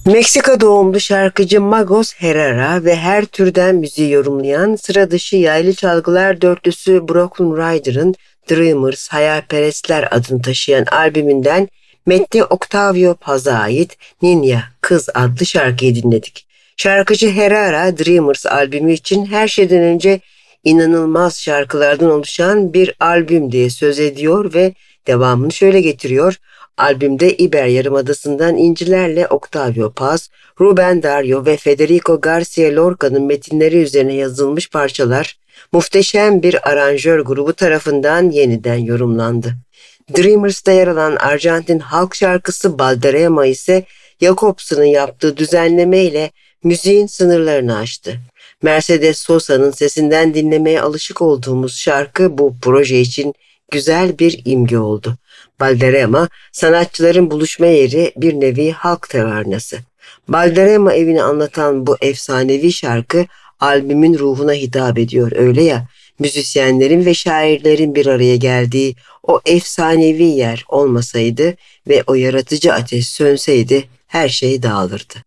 Meksika doğumlu şarkıcı Magos Herrera ve her türden müziği yorumlayan sıra dışı yaylı çalgılar dörtlüsü Brooklyn Rider'ın Dreamers, Hayalperestler adını taşıyan albümünden metni Octavio Paz'a ait Niña, Kız adlı şarkıyı dinledik. Şarkıcı Herrera, Dreamers albümü için her şeyden önce inanılmaz şarkılardan oluşan bir albüm diye söz ediyor ve devamını şöyle getiriyor. Albümde İber Yarımadası'ndan incilerle Octavio Paz, Rubén Darío ve Federico García Lorca'nın metinleri üzerine yazılmış parçalar, muhteşem bir aranjör grubu tarafından yeniden yorumlandı. Dreamers'ta yer alan Arjantin halk şarkısı Balderrama ise Jacobs'un yaptığı düzenleme ile müziğin sınırlarını aştı. Mercedes Sosa'nın sesinden dinlemeye alışık olduğumuz şarkı bu proje için güzel bir imge oldu. Balderrama, sanatçıların buluşma yeri, bir nevi halk tavernası. Balderrama evini anlatan bu efsanevi şarkı albümün ruhuna hitap ediyor, öyle ya. Müzisyenlerin ve şairlerin bir araya geldiği o efsanevi yer olmasaydı ve o yaratıcı ateş sönseydi her şey dağılırdı.